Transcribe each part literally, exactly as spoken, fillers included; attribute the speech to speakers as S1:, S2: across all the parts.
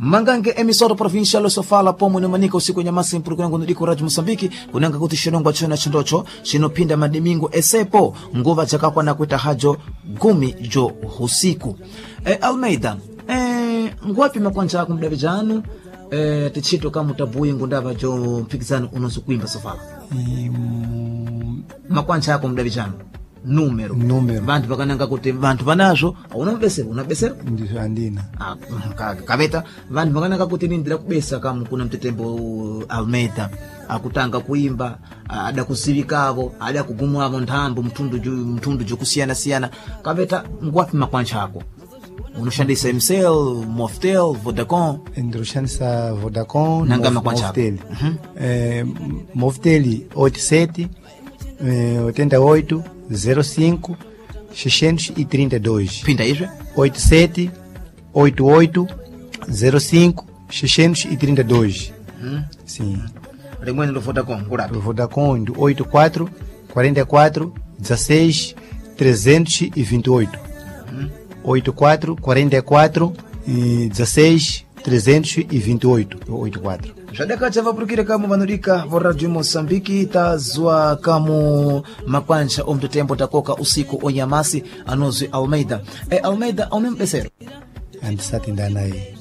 S1: mangange emisora provincial sofala pomwe nomanika usiku nyamasi mpulukuna ngono diko radio Mosambiki kunanga kuti xilongwa chona chindocho chinopinda madimingo esepo nguva chakakwa na kuita hajo gumi jo usiku. E, Almeida e, ngwapi makwanja ako mdavi janu e, tichito kama utabuyi ngundava jo mpikizano unosu kuimba sofala
S2: um,
S1: makwanja ako mdavi janu numero
S2: numero
S1: vantu vakananga kuti vantu vanazo unamubesera unabesera
S2: ndizo andina
S1: ah kaveta vantu vakananga kuti nindira kubesa kama kuna mtetembo Almeida akutanga kuimba ada kusivikavo ada kugumwavo nthambo mtundu ju mtundu jo kusiyana siyana kaveta ngwapi makwanja ako unoshandisa M C L Moftel Vodacom
S2: ndroshandisa Vodacom
S1: nanga makwanja
S2: Moftel uh-huh. eh Moftel oitenta e sete oitenta e oito zero cinco seiscentos e trinta e dois
S1: pinta isso
S2: oitenta e sete oitenta e oito zero cinco seiscentos e trinta e dois
S1: uhum.
S2: Sim.
S1: Remendo do Vodacom, curado.
S2: O Vodacom do oitenta e quatro quarenta e quatro dezesseis trezentos e vinte e oito uhum. oitenta e quatro quarenta e quatro dezesseis trezentos e vinte e oito oitenta e quatro.
S1: Jadaka chava prukire kama manurika vo Radio Mosambiki tazwa kama makwanja omto tempo takoka usiku onyamasi anozwi Almeida. E Almeida omembesero.
S2: Andisati ndanaye.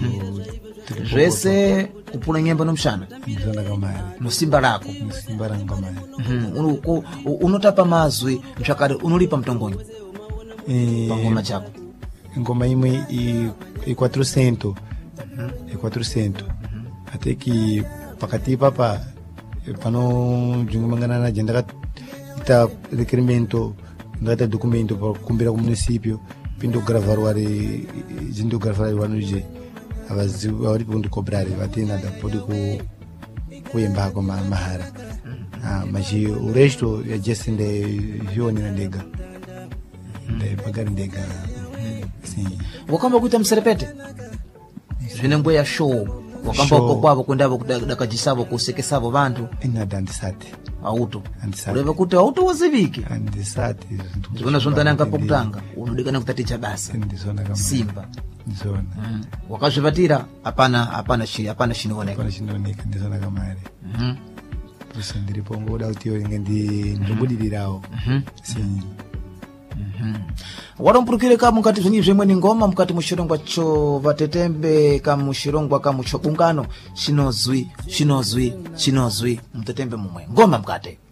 S1: Jese kupuna nyemba no mshana.
S2: Ndizona kamari.
S1: No simba lako.
S2: No simba lako kamari.
S1: Mhm. Unotapa mazwi mshakari unulipa mtongonyi.
S2: Eh.
S1: Pangoma chako.
S2: Ngoma imwe i quatrocentos. Mhm. E quatrocentos. Até que pakati papa pano jungumangana na jenda ita requerimento ngata documento para cumprir com o município pindo gravar o ari jindo gravar o ano je abazi ari ponto cobrar vai nada pode com kuemba com a mahara ah mas o resto é just de joni na ndega de pagar ndega sim
S1: wakamba kuita mserepete zvinengwe ya show wakamba uko kwabo kwendavo kudakajisavo kusekesavo vantu
S2: inada andisati
S1: auto
S2: andisati
S1: uleva kuti auto waziviki
S2: andisati
S1: ndivona zvondana ngapa kutanga unodikana kutaticha basa
S2: ndizona kama
S1: simba
S2: ndizona
S1: mm. wakazvivatira hapana hapana shi hapana shinooneka
S2: hapana shinooneka ndizona kamari
S1: mhm
S2: pusa ndiripo ngoda kuti ngendi ndobudirawo
S1: mhm
S2: sim
S1: mhm warompurukire kama mukati zvinyi zvemweni ngoma mukati mushirongwa cho vatetembe kama mushirongwa kama muchobungano chinozwi chinozwi chinozwi mtetembe mumwe ngoma mukate